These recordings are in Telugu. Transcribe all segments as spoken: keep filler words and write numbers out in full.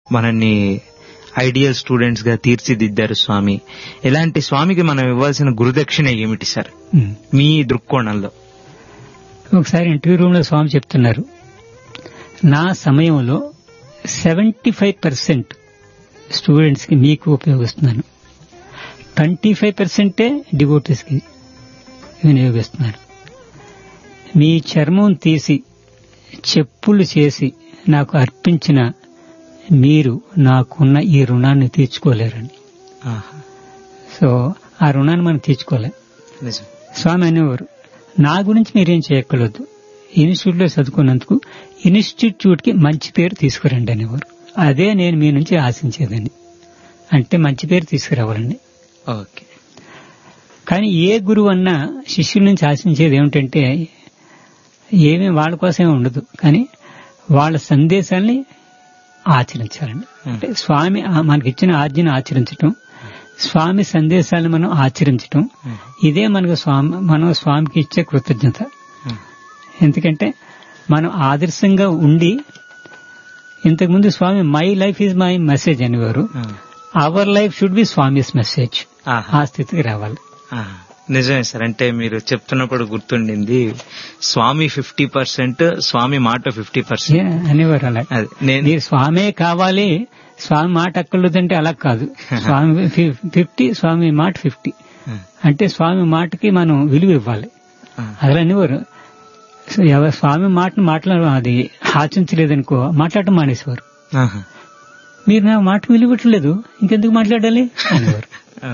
మనల్ని ఐడియల్ స్టూడెంట్స్ గా తీర్చిదిద్దారు స్వామి. ఇలాంటి స్వామికి మనం ఇవ్వాల్సిన గురుదక్షిణ ఏమిటి సార్ మీ దృక్కోణంలో? ఒకసారి ఇంటర్వ్యూ రూమ్ లో స్వామి చెప్తున్నారు, నా సమయంలో సెవెంటీ ఫైవ్ పర్సెంట్ స్టూడెంట్స్ కి మీకు ఉపయోగిస్తున్నాను, ట్వంటీ ఫైవ్ పర్సెంటే డివోటీస్ కి వినియోగిస్తున్నాను. మీ చర్మం తీసి చెప్పులు చేసి నాకు అర్పించిన మీరు నాకున్న ఈ రుణాన్ని తీర్చుకోలేరని. సో ఆ రుణాన్ని మనం తీర్చుకోలేం. స్వామి అనేవారు, నా గురించి మీరేం చేయక్కర్లేదు, ఇన్స్టిట్యూట్ లో చదువుకున్నందుకు ఇన్స్టిట్యూట్ కి మంచి పేరు తీసుకురండి అనేవారు. అదే నేను మీ నుంచి ఆశించేదని. అంటే మంచి పేరు తీసుకురావాలండి. ఓకే. కానీ ఏ గురువు అన్నా శిష్యుల నుంచి ఆశించేది ఏమిటంటే ఏమీ వాళ్ళ కోసమే ఉండదు, కానీ వాళ్ళ సందేశాల్ని ఆచరించాలండి. అంటే స్వామి మనకిచ్చిన ఆజ్ఞను ఆచరించటం, స్వామి సందేశాలను మనం ఆచరించటం, ఇదే మనకు స్వామి మనం స్వామికి ఇచ్చే కృతజ్ఞత. ఎందుకంటే మనం ఆదర్శంగా ఉండి, ఇంతకుముందు స్వామి my life is my message అనేవారు, our life should be Swami's message. ఆ స్థితికి రావాలి. నిజమే సార్. అంటే మీరు చెప్తున్నప్పుడు గుర్తుండింది, స్వామి ఫిఫ్టీ పర్సెంట్, స్వామి మాట ఫిఫ్టీ పర్సెంట్ అనేవారు. అలా మీరు స్వామే కావాలి, స్వామి మాట అక్కర్లేదంటే అలా కాదు. స్వామి ఫిఫ్టీ, స్వామి మాట ఫిఫ్టీ. అంటే స్వామి మాటకి మనం విలువ ఇవ్వాలి. అలా అనేవారు. స్వామి మాటను మాట్లాడ అది ఆచించలేదనుకో మాట్లాడటం మానేసేవారు. మీరు నా మాట విలువ ఇవ్వట్లేదు, ఇంకెందుకు మాట్లాడాలి అనేవారు.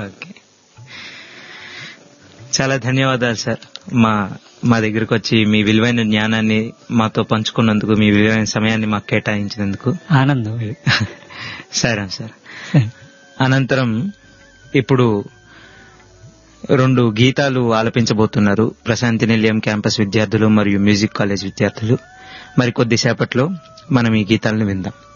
చాలా ధన్యవాదాలు సార్. మా మా దగ్గరకు వచ్చి మీ విలువైన జ్ఞానాన్ని మాతో పంచుకున్నందుకు, మీ విలువైన సమయాన్ని మాకు కేటాయించినందుకు ఆనందం. సరే సార్. అనంతరం ఇప్పుడు రెండు గీతాలు ఆలపించబోతున్నారు ప్రశాంతి నిలయం క్యాంపస్ విద్యార్థులు మరియు మ్యూజిక్ కాలేజ్ విద్యార్థులు. మరి కొద్దిసేపట్లో మనం ఈ గీతాలను విందాం.